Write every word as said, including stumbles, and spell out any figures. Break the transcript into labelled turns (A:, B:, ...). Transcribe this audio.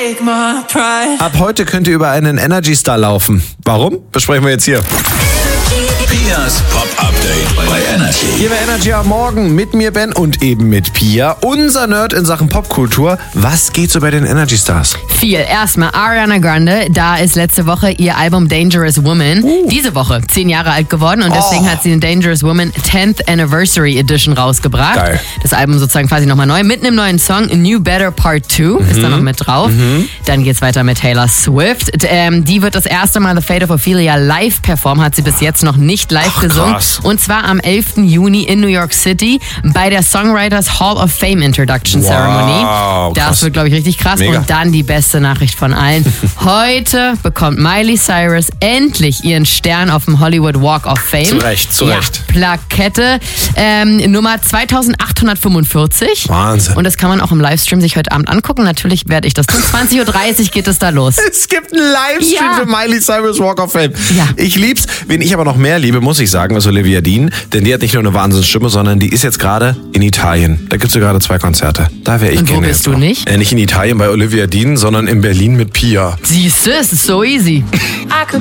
A: Ab heute könnt ihr über einen Energy Star laufen. Warum? Besprechen wir jetzt hier.
B: Pias Pop-Update bei Energy.
A: Hier bei Energy am Morgen mit mir, Ben, und eben mit Pia. Unser Nerd in Sachen Popkultur. Was geht so bei den Energy Stars?
C: Viel. Erstmal Ariana Grande. Da ist letzte Woche ihr Album Dangerous Woman. Uh. Diese Woche zehn Jahre alt geworden und deswegen oh. hat sie den Dangerous Woman tenth Anniversary Edition rausgebracht.
A: Geil.
C: Das Album sozusagen quasi nochmal neu. Mit einem neuen Song, New Better Part two, mhm. ist da noch mit drauf. Mhm. Dann geht's weiter mit Taylor Swift. Ähm, die wird das erste Mal The Fate of Ophelia live performen. Hat sie bis jetzt noch nicht live Ach, gesungen.
A: Krass.
C: Und zwar am elften Juni in New York City bei der Songwriters Hall of Fame Introduction wow, Ceremony. Das krass. wird, glaube ich, richtig krass. Mega. Und dann die beste Nachricht von allen. Heute bekommt Miley Cyrus endlich ihren Stern auf dem Hollywood Walk of Fame.
A: Zu Recht, zu
C: ja,
A: Recht.
C: Plakette ähm, Nummer zweitausendachthundertfünfundvierzig.
A: Wahnsinn.
C: Und das kann man auch im Livestream sich heute Abend angucken. Natürlich werde ich das tun. zwanzig Uhr dreißig geht es da los.
A: Es gibt einen Livestream
C: ja.
A: für Miley Cyrus Walk of Fame.
C: Ja.
A: Ich lieb's. Wen ich aber noch mehr liebe, muss ich sagen, ist Olivia Dean. Denn die hat nicht nur eine Wahnsinnsstimme, sondern die ist jetzt gerade in Italien. Da gibt's ja gerade zwei Konzerte. Da wäre ich
C: Und
A: gerne.
C: wo bist du
A: noch.
C: nicht?
A: Äh, nicht in Italien bei Olivia Dean, sondern in Berlin mit Pia.
C: Siehst du, es ist so easy.